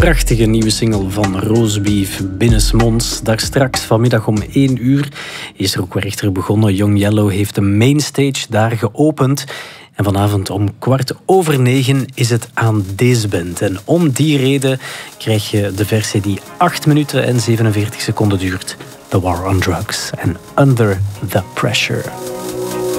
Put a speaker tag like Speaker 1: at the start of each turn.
Speaker 1: prachtige nieuwe single van Roastbeef, Binnensmonds. Daar straks vanmiddag om 1 uur is er ook weer echter begonnen. Young Yellow heeft de mainstage daar geopend. En vanavond om 9:15 is het aan deze band. En om die reden krijg je de versie die 8 minuten en 47 seconden duurt. The War on Drugs en Under the Pressure.